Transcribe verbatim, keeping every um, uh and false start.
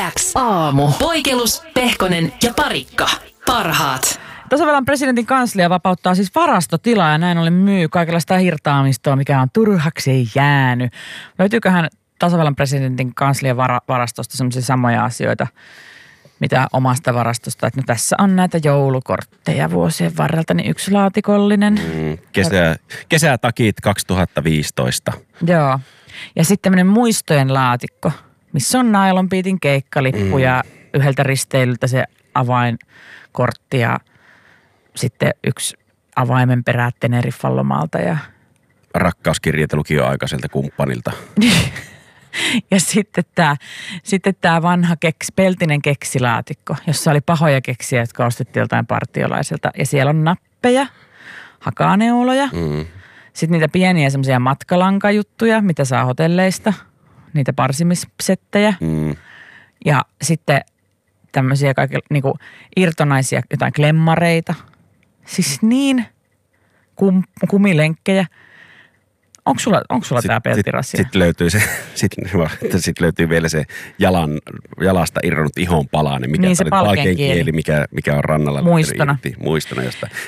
X aamu. Poikelus, Pehkonen ja Parikka. Parhaat. Tasavallan presidentin kanslia vapauttaa siis varastotilaa ja näin ollen myy kaikenlaista hirtaamistoa, mikä on turhaksi ei jäänyt. Löytyyköhän tasavallan presidentin kanslian vara- varastosta sellaisia samoja asioita, mitä omasta varastosta? Että no tässä on näitä joulukortteja vuosien varrelta, niin yksi laatikollinen. Mm, kesä, kesätakit kaksituhattaviisitoista. Joo. Ja sitten tämmöinen muistojen laatikko, missä on Nylon Beatin keikkalippu mm. ja yhdeltä risteilyltä se avainkortti ja sitten yksi avaimen perä Teneriffan lomalta. Ja rakkauskirjeitä lukioaikaiselta kumppanilta. Ja sitten tämä, sitten tämä vanha keks, peltinen keksilaatikko, jossa oli pahoja keksiä, jotka ostettiin joltain partiolaiselta. Ja siellä on nappeja, hakaneuloja, mm. sitten niitä pieniä semmoisia matkalankajuttuja, mitä saa hotelleista, niitä parsimissettejä. Mm. Ja sitten tämmöisiä kaikki, niinku irtonaisia jotain klemmareita. Siis niin kum, kumilenkkejä. Onko sulla, onko sulla tämä peltirasia? Sitten sit löytyy, se, sit, sit löytyy vielä se jalan, jalasta irronnut ihon palanen, mikä niin se palkeen kieli, mikä, mikä on rannalla. Muistona. Irti, muistona jostain.